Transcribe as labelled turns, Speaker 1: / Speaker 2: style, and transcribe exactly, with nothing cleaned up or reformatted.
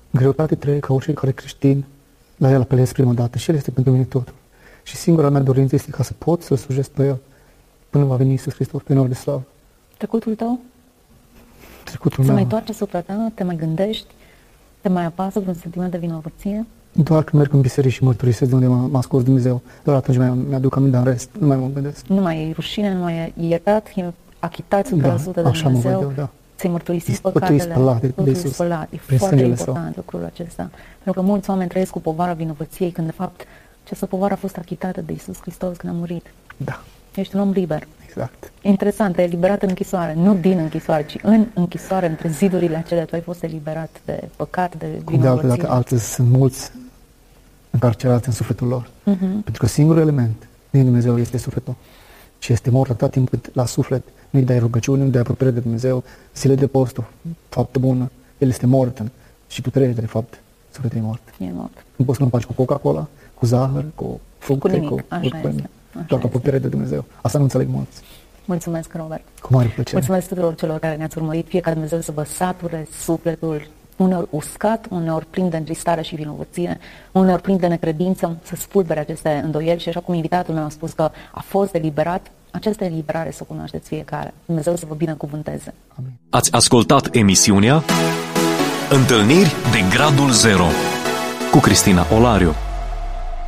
Speaker 1: greutate trec ca orice care creștin, la el apelez prima dată și el este pentru mine totul. Și singura mea dorință este ca să pot să-L slujesc pe El până va veni Iisus Hristos pe nor de slavă.
Speaker 2: Trecutul tău?
Speaker 1: Trecutul
Speaker 2: Se
Speaker 1: meu.
Speaker 2: mai toarce asupra ta? Te mai gândești? Te mai apasă vreun sentiment de vinovăție?
Speaker 1: Doar când merg în biserică și mărturisesc de unde m-a, m-a scos Dumnezeu, doar atunci mai, mi-aduc aminte, dar în rest nu mai mă gândesc.
Speaker 2: Nu mai e rușine, nu mai e ietat, e achitat o sută la sută
Speaker 1: Da,
Speaker 2: de
Speaker 1: așa mă
Speaker 2: Dumnezeu.
Speaker 1: văd eu, da.
Speaker 2: Ți-ai mărturisit
Speaker 1: Ești
Speaker 2: păcatele,
Speaker 1: pătuit, spălat de- de
Speaker 2: totul
Speaker 1: Iisus,
Speaker 2: spălat. E
Speaker 1: prin
Speaker 2: foarte
Speaker 1: sângele Său.
Speaker 2: important lucrul acesta. Pentru că mulți oameni trăiesc cu povara vinovăției, când de fapt această povară a fost achitată de Iisus Hristos când a murit.
Speaker 1: Da,
Speaker 2: Ești un om liber.
Speaker 1: exact.
Speaker 2: Interesant, te-ai eliberat în închisoare, nu din închisoare, ci în închisoare, între zidurile acelea, tu ai fost eliberat de păcat, de
Speaker 1: Cum de altă
Speaker 2: vinovăție.
Speaker 1: dată, alții sunt mulți încarcerați în sufletul lor.
Speaker 2: Mhm.
Speaker 1: Pentru că singurul element din Dumnezeu este sufletul. Și este mort atât timp cât la suflet nu-i dai rugăciune, nu-i dai apropiere de Dumnezeu, zile de postul, faptă bună, el este mort și tu trăiești de fapt, sufletul e mort.
Speaker 2: E mort.
Speaker 1: Nu poți să nu faci cu Coca-Cola, cu zahăr, cu fructe,
Speaker 2: Cu nimic,
Speaker 1: cu,
Speaker 2: așa
Speaker 1: cu
Speaker 2: este,
Speaker 1: doar
Speaker 2: așa
Speaker 1: cu
Speaker 2: este.
Speaker 1: apropiere de Dumnezeu. Asta nu înțeleg mulți.
Speaker 2: Mulțumesc, Robert.
Speaker 1: Cu mare plăcere.
Speaker 2: Mulțumesc tuturor celor care ne-ați urmărit, fie ca Dumnezeu să vă sature sufletul, uneori uscat, uneori plin de întristare și vinovăție, uneori plin de necredință, să spulbere aceste îndoieli și așa cum invitatul meu a spus că a fost eliberat, această eliberare să o cunoașteți fiecare. Dumnezeu să vă binecuvânteze.
Speaker 1: Amin.
Speaker 3: Ați ascultat emisiunea Întâlniri de Gradul Zero cu Cristina Olariu.